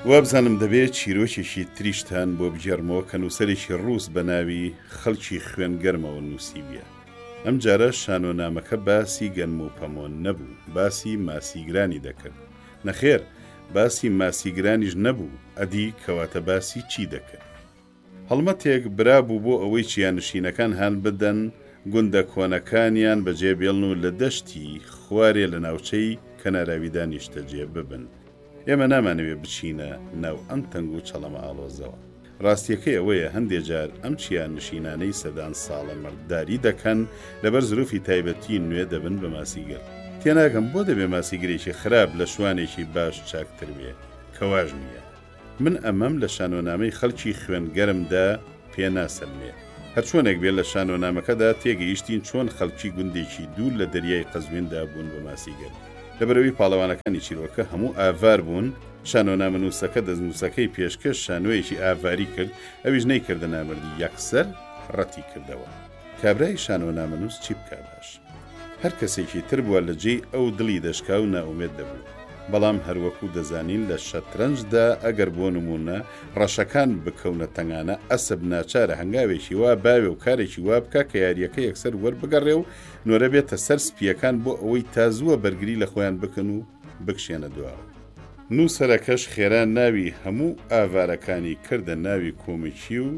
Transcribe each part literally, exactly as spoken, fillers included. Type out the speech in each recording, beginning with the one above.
وابزانم دەبێت چیرۆکێکی تریشتان بۆ بجێڕمەوە کە نووسەرێکی ڕووس بە ناوی خەڵکی خوێنگەرمەوە نووسیبیە. ئەم جارە شانۆنامەکە باسی گەنم و پەمۆن نەبوو، باسی ماسیگرانی دەکرد. نەخێر، باسی ماسیگرانیش نەبوو، ئەدی کەواتە باسی چی دەکرد؟ هەڵمەتێک برابوو بۆ ئەوەی چیانشینەکان هەن بدەن گوندە کۆنەکانیان بەجێبێڵن و لە دەشتی خوارێ لە ناوچەی کەناراویدا نیشتەجێ ببن. ئێمە نامانەوێ بچینە ناو ئەم تەنگ و چەڵەمە ئاڵۆزەوە. ڕاستیەکەی ئەوەیە هەندێک جار ئەم چیان نشینانەی سەدان ساڵە مەردداری دەکەن لەبەر زروفی تایبەتی نوێ دەبن بە ماسیگر. تێناگەم بۆ دەبێ ماسیگرێکی خراپ لە شوانێکی باش چاکتر بێ کەواژ نییە. من ئەمەم لە شانۆنامەی خەڵکی خوێنگەرمدا پێ ناسەلمێ. هەرچۆنێک بێت لە شانۆنامەکەدا تێگەیشتین چۆن خەڵکی گوندێکی دوور لە دەریای قەزویندا بوون بە ماسیگر. لەبەرەوەی پاڵەوانەکانی چیرۆکە هەموو ئاڤار بوون، شانۆنامە نووسەکە دەستنووسەکەی پێشکەش شانۆیەکی ئاڤاری کرد، ئەویش نەیکردە نامردی یەکسەر ڕەتی کردەوە. کابرای شانۆنامە نووس چی بکا باش؟ هەر کەسێکی تر بووە لە جێی ئەو دڵی دەشکا و ناومێت دەبوو. بەڵام هەروەکو دەزانین لە شەترەنجدا ئەگەر بۆ نمونە ڕەشەکان بکەونە تەنگانە ئەسب ناچارە هەنگاوێکی وا باوێ و کارێکی وا بکە کە یاریەکە یەکسەر وەربگەڕێ و نۆرە بێتە سەر سپیەکان بۆ ئەوەی تازووە بەرگری لە خۆیان بکەن و بکشێنە دواوە. نووسەرەکەش خێران ناوی هەموو ئاوارەکانی کردە ناوی کۆمیکی و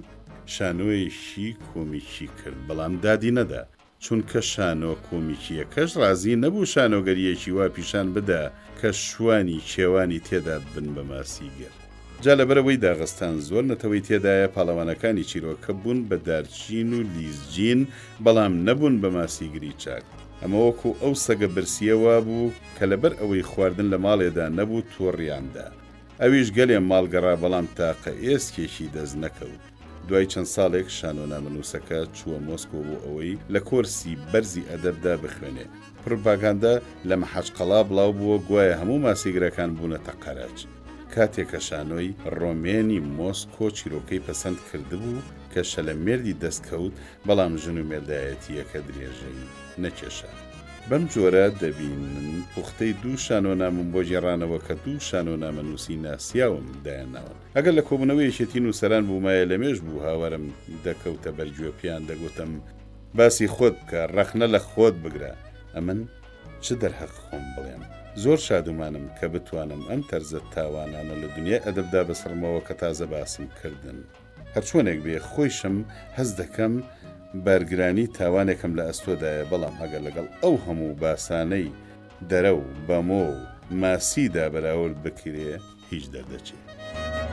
شانۆیەشی کۆمیکی کرد، بەڵام دادی نەدا، چونکە شانۆ کۆمیکیەکەش ڕازی نەبوو شانۆگەریەکی وا پیشان بدا کە شوانی کێوانی تێدا بن بە ماسیگر. جا لەبەرەوەی داغستان زۆر نەتەوەی تێدایە پاڵەوانەکانی چیرۆکە بوون بە دارچین و لیزجین، بەڵام نەبوون بە ماسیگری چاک. ئەمە وەکو ئەو سەگە برسیەوە بوو کە لەبەر ئەوەی خواردن لە ماڵێدا نەبوو تۆڕیاندا. ئەویش گەلێ ماڵگەڕا بەڵام تاقە ئێسکێکی دەست نەکەوت. دوای چەند ساڵێک شانۆنامە نووسەکە چووە مۆسکۆ بۆ ئەوەی لە کۆرسی بەرزی ئەدەبدا بخوێنێ. پروپاگاندا لە مەحەچقەڵا بڵاو بووە گوایە هەموو ماسیگرەکان بوونەتە قەراج. کاتێکە شانۆی ڕۆمێنی مۆسکۆ چیرۆکەی پەسەند کردبوو کە شەلەمێردی دەستکەوت، بەڵام ژن و مێردایەتیەکە درێژەی نەکێشا. بەم جۆرە دەبینن پوختەی دوو شانۆنامم بۆ جێڕانەوە کە دوو شانۆنامە نووسی ناسیاوم دایانناوە. ئەگەر لە کۆبوونەوەی یەکێتی نووسەران بوومایە لەمێژ بوو هاوارم دەکەوتە بەرگوێ پێیان دەگوتم باسی خۆت بکە، ڕەخنە لە خۆت بگرە. ئەمن چ دەرهەق خۆم بڵێم؟ زۆر شادومانم کە بتوانم ئەم تەرزە تاوانانە لە دنیای ئەدەبدا بەسڕمەوە کە تازە باسم کردن. هەرچۆنێک بێ خۆیشم هەز دەکەم بارگرانی تاوانێکم لە ئەستۆدایە، بەڵام ئەگەر لەگەڵ ئەو هەموو باسانەی دەرە و بەمۆ و ماسیدا بەراورد بکرێ هیچ دەردەچێت.